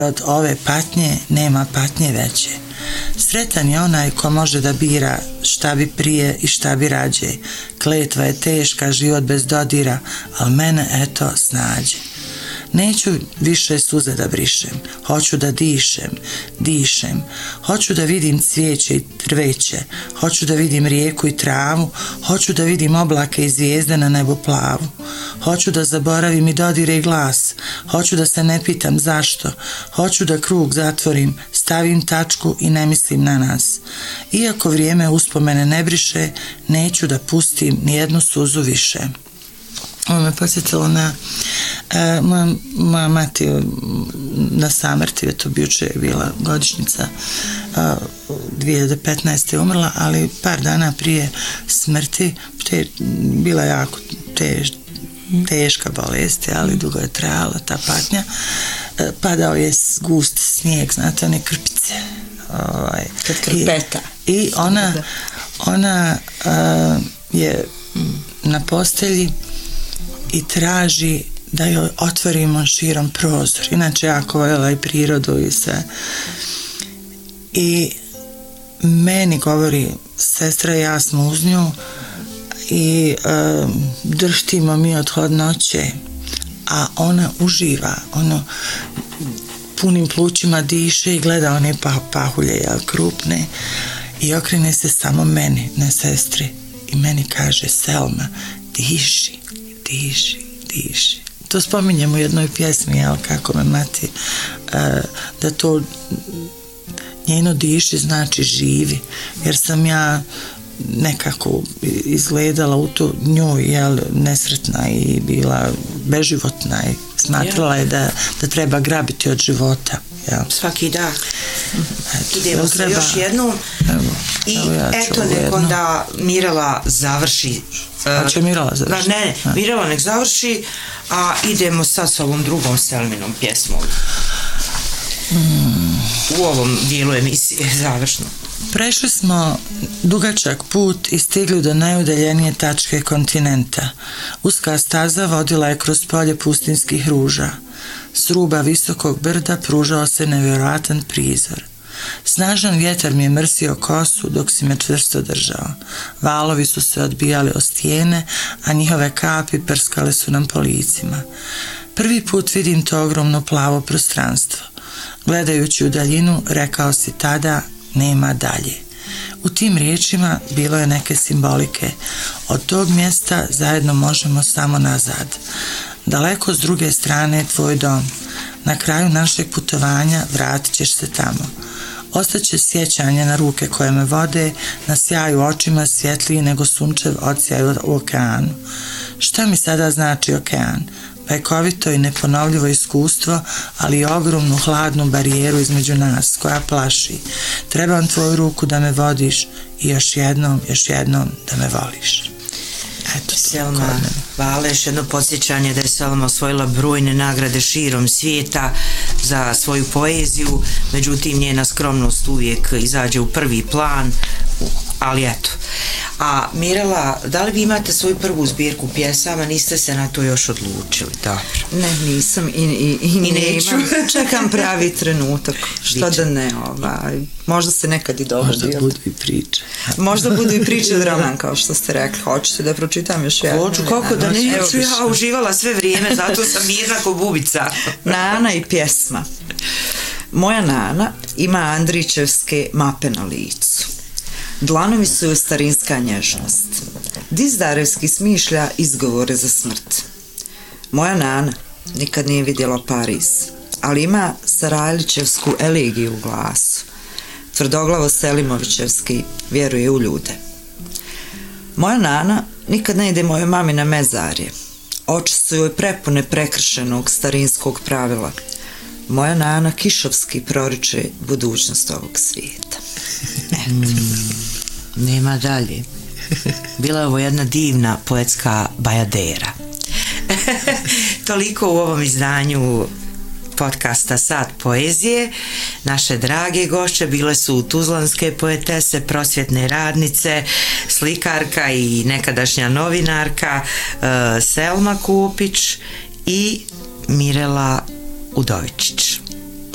Od ove patnje nema patnje veće. Sretan je onaj ko može da bira šta bi prije i šta bi rađe. Kletva je teška, život bez dodira, ali mene eto snađe. Neću više suze da brišem, hoću da dišem, hoću da vidim cvijeće i drveće, hoću da vidim rijeku i travu, hoću da vidim oblake i zvijezde na nebu plavu, hoću da zaboravim i dodire i glas, hoću da se ne pitam zašto, hoću da krug zatvorim, stavim tačku i ne mislim na nas. Iako vrijeme uspomene ne briše, neću da pustim nijednu suzu više. Ovo me podsjetilo na moja mati na samrti, to bi juče bila godišnjica, 2015. je umrla, ali par dana prije smrti bila jako teška bolest, ali dugo je trajala ta patnja. Padao je gust snijeg, znate, one krpice. Kad krpeta. I ona je na postelji i traži da joj otvorimo širom prozor. Inače jako voljela i prirodu i sve. I meni govori sestra, ja smo uz nju i drštimo mi od hladnoće, a ona uživa, ono punim plućima diše i gleda one pahulje krupne i okrene se samo meni, ne sestri, i meni kaže: Selma, diši. To spominjem u jednoj pjesmi, jel, kako me mati, da to njeno diši znači živi, jer sam ja nekako izgledala u to njoj, jel, nesretna i bila beživotna i smatrala je da treba grabiti od života. Ja. Svaki dan. Idemo sa još jednom. I eto nekom da Mirela završi. Hoće Mirela završi? Ne, Mirela nek završi, a idemo sad s ovom drugom Selminom pjesmom. U ovom dijelu emisije završno. Prešli smo dugačak put i stigli do najudaljenije tačke kontinenta. Uska staza vodila je kroz polje pustinskih ruža. S ruba visokog brda pružao se nevjerojatan prizor. Snažan vjetar mi je mrsio kosu dok si me čvrsto držao. Valovi su se odbijali o stijene, a njihove kapi prskale su nam po licima. Prvi put vidim to ogromno plavo prostranstvo. Gledajući u daljinu, rekao si tada: nema dalje. U tim riječima bilo je neke simbolike. Od tog mjesta zajedno možemo samo nazad. Daleko s druge strane tvoj dom. Na kraju našeg putovanja vratit ćeš se tamo. Ostaće sjećanje na ruke koje me vode, na sjaju očima svjetliji nego sunčev odsjaj u okeanu. Šta mi sada znači okean? Bajkovito i neponovljivo iskustvo, ali i ogromnu hladnu barijeru između nas, koja plaši. Trebam tvoju ruku da me vodiš i još jednom da me voliš. Eto, Selma, hvala, još jedno podsjećanje da je Selma osvojila brojne nagrade širom svijeta za svoju poeziju, međutim njena skromnost uvijek izađe u prvi plan, ali eto. A Mirela, da li vi imate svoju prvu zbirku pjesama, niste se na to još odlučili? Dobro. Ne, nisam i neću. Čekam pravi trenutak. Što da ne, možda se nekad i dogodi. Možda budu i priče. Možda budu i priče od roman, kao što ste rekli. Hoćete da pročitam još jednu? Hoću, kako da neću, ja uživala sve vrijeme, zato sam mirna ko bubica. Nana i pjesma. Moja Nana ima Andrićevske mape na licu. Dlanovi su joj starinska nježnost. Dizdarevski smišlja izgovore za smrt. Moja Nana nikad nije vidjela Pariz, ali ima Sarajlićevsku elegiju u glasu. Tvrdoglavo Selimovićevski vjeruje u ljude. Moja Nana nikad ne ide moje mami na mezarje. Oči su joj prepune prekršenog starinskog pravila. Moja Nana Kišovski proriče budućnost ovog svijeta. Nema dalje. Bila je ovo jedna divna poetska bajadera. Toliko u ovom izdanju podcasta Sat poezije. Naše drage gošće bile su tuzlanske poetese, prosvjetne radnice, slikarka i nekadašnja novinarka Selma Kupić i Mirela Udovičić.